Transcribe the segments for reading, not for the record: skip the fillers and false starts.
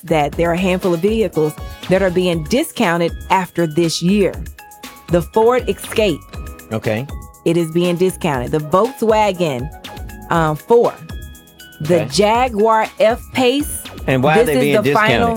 that there are a handful of vehicles that are being discounted after this year. The Ford Escape. Okay. It is being discounted. The Volkswagen 4. The Jaguar F-Pace. And why are they being discounted?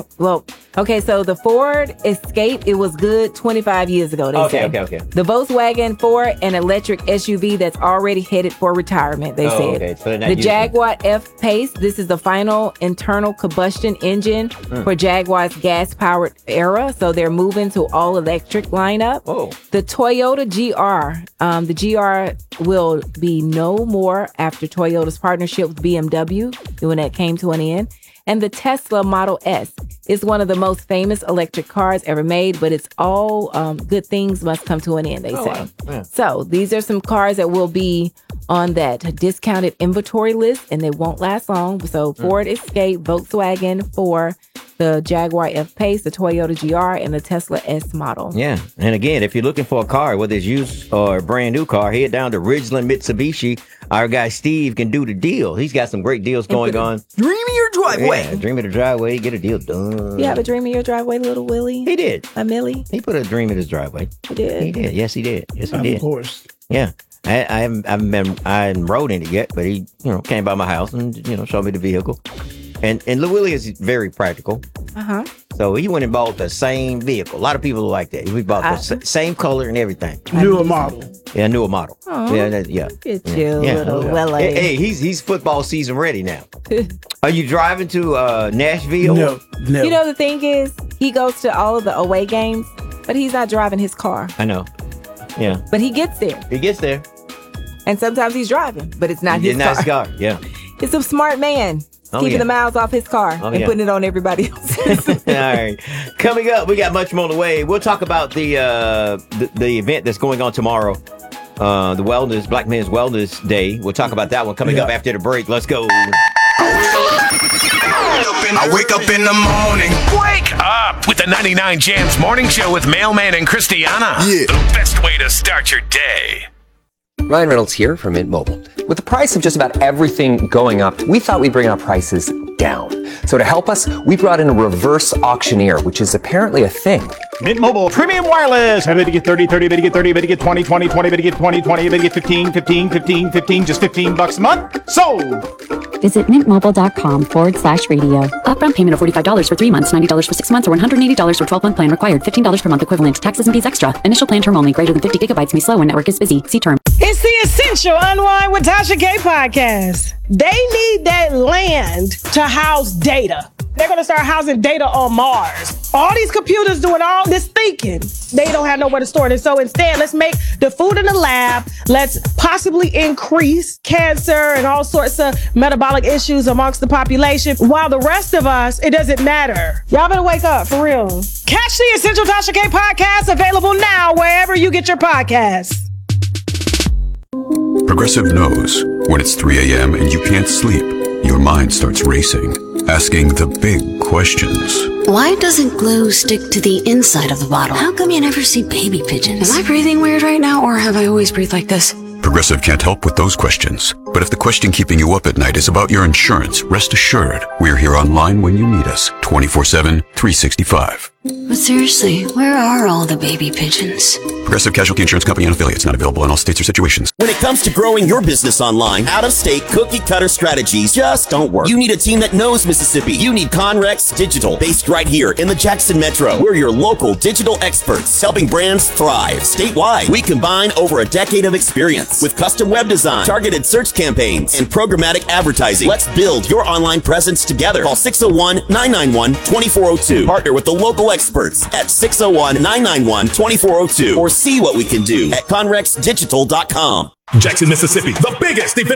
So the Ford Escape, it was good 25 years ago, they say. Okay. The Volkswagen 4, an electric SUV that's already headed for retirement, they said. Okay. So the Jaguar F-Pace, this is the final internal combustion engine for Jaguar's gas-powered era. So they're moving to all-electric lineup. Oh. The Toyota GR, the GR will be no more after Toyota's partnership with BMW, when that came to an end. And the Tesla Model S is one of the most famous electric cars ever made, but it's all good things must come to an end, they say. Wow. Yeah. So these are some cars that will be on that discounted inventory list, and they won't last long. So Ford Escape, Volkswagen 4, the Jaguar F-Pace, the Toyota GR, and the Tesla S model. Yeah. And again, if you're looking for a car, whether it's used or a brand new car, head down to Ridgeland Mitsubishi. Our guy Steve can do the deal. He's got some great deals going on. Dream of your driveway. Yeah, dream of the driveway. Get a deal done. You have a dream of your driveway, little Willie? He did. A Millie? He put a dream in his driveway. He did? He did. Yes, he did. Yes, he did. Of course. Yeah. I haven't rode in it yet, but he, came by my house and, showed me the vehicle. And Lil Willie is very practical. Uh-huh. So he went and bought the same vehicle. A lot of people are like that. We bought the same color and everything. Newer model. Yeah, newer model. Oh, yeah. Look at you, little Willie. Hey, he's football season ready now. Are you driving to Nashville? No. You know, the thing is, he goes to all of the away games, but he's not driving his car. I know. Yeah. But he gets there. He gets there. And sometimes he's driving, but it's not his car. Not his car, yeah. It's a smart man. Keeping the miles off his car and putting it on everybody else's. All right. Coming up, we got much more on the way. We'll talk about the event that's going on tomorrow. The wellness, Black Men's Wellness Day. We'll talk about that one coming up after the break. Let's go. I wake up in the morning. Wake up with the 99 Jams Morning Show with Mailman and Christiana. Yeah. The best way to start your day. Ryan Reynolds here from Mint Mobile. With the price of just about everything going up, we thought we'd bring our prices down. So to help us, we brought in a reverse auctioneer, which is apparently a thing. Mint Mobile Premium Wireless. How to get 30, 30, to get 30, to get 20, 20, 20, to get 20, 20, to get 15, 15, 15, 15, just $15 a month. Sold! Visit mintmobile.com/radio. Upfront payment of $45 for 3 months, $90 for 6 months, or $180 for 12-month plan required. $15 per month equivalent. Taxes and fees extra. Initial plan term only. Greater than 50 gigabytes may slow when network is busy. See term. It's the Essential Unwind with Tasha K podcast. They need that land to house data. They're going to start housing data on Mars. All these computers doing all this thinking, they don't have nowhere to store it. So instead, let's make the food in the lab. Let's possibly increase cancer and all sorts of metabolic issues amongst the population. While the rest of us, it doesn't matter. Y'all better wake up, for real. Catch the Essential Tasha K podcast, available now wherever you get your podcasts. Progressive knows when it's 3 a.m. and you can't sleep, your mind starts racing, asking the big questions. Why doesn't glue stick to the inside of the bottle? How come you never see baby pigeons? Am I breathing weird right now, or have I always breathed like this? Progressive can't help with those questions. But if the question keeping you up at night is about your insurance, rest assured, we're here online when you need us, 24/7, 365. But seriously, where are all the baby pigeons? Progressive Casualty Insurance Company and affiliates, not available in all states or situations. When it comes to growing your business online, out-of-state cookie-cutter strategies just don't work. You need a team that knows Mississippi. You need Conrex Digital, based right here in the Jackson Metro. We're your local digital experts, helping brands thrive statewide. We combine over a decade of experience with custom web design, targeted search campaigns, and programmatic advertising. Let's build your online presence together. Call 601-991-2402. Partner with the local experts at 601-991-2402 or see what we can do at conrexdigital.com. Jackson, Mississippi, the biggest event